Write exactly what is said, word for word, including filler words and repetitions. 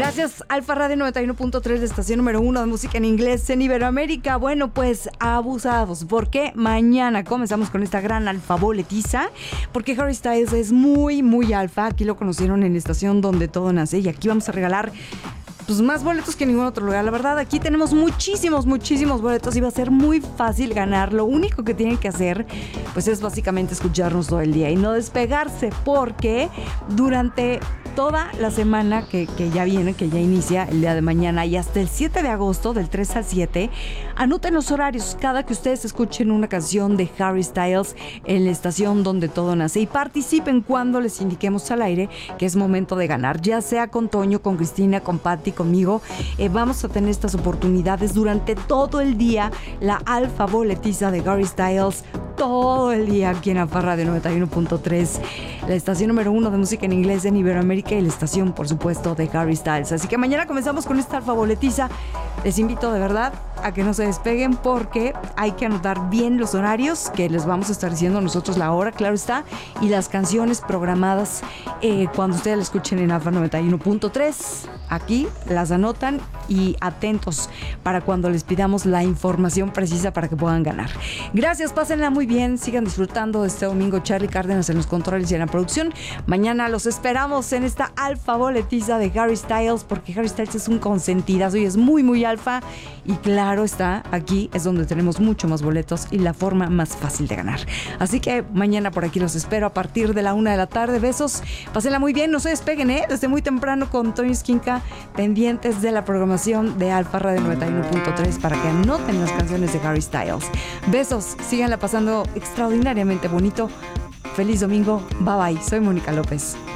Gracias, Alfa Radio noventa y uno punto tres, de estación número uno de música en inglés en Iberoamérica. Bueno, pues abusados, porque mañana comenzamos con esta gran alfaboletiza, porque Harry Styles es muy, muy alfa. Aquí lo conocieron en la estación donde todo nace, y aquí vamos a regalar pues más boletos que en ningún otro lugar. La verdad, aquí tenemos muchísimos, muchísimos boletos y va a ser muy fácil ganar. Lo único que tienen que hacer, pues es básicamente escucharnos todo el día y no despegarse, porque durante toda la semana que, que ya viene, que ya inicia el día de mañana y hasta el siete de agosto, del tres al siete, anoten los horarios cada que ustedes escuchen una canción de Harry Styles en la estación donde todo nace, y participen cuando les indiquemos al aire que es momento de ganar, ya sea con Toño, con Cristina, con Patti, conmigo. Eh, vamos a tener estas oportunidades durante todo el día. La alfa boletiza de Harry Styles todo el día aquí en Alfa Radio noventa y uno punto tres, la estación número uno de música en inglés en Iberoamérica, y la estación, por supuesto, de Harry Styles. Así que mañana comenzamos con esta alfa boletiza. Les invito de verdad a que no se despeguen, porque hay que anotar bien los horarios que les vamos a estar diciendo nosotros, la hora, claro está, y las canciones programadas eh, cuando ustedes la escuchen en Alfa noventa y uno punto tres. Aquí las anotan, y atentos para cuando les pidamos la información precisa para que puedan ganar. Gracias, pásenla muy bien, sigan disfrutando de este domingo. Charlie Cárdenas en los controles y en la producción. Mañana los esperamos en esta alfa boletiza de Harry Styles, porque Harry Styles es un consentidazo y es muy, muy alfa. Y claro está, aquí es donde tenemos mucho más boletos y la forma más fácil de ganar. Así que mañana por aquí los espero a partir de la una de la tarde. Besos, pásenla muy bien, no se despeguen, ¿eh? Desde muy temprano con Tony Esquinca, pendientes de la programación de Alfa Radio noventa y uno punto tres para que anoten las canciones de Harry Styles. Besos, síganla pasando extraordinariamente bonito. Feliz domingo, bye bye. Soy Mónica López.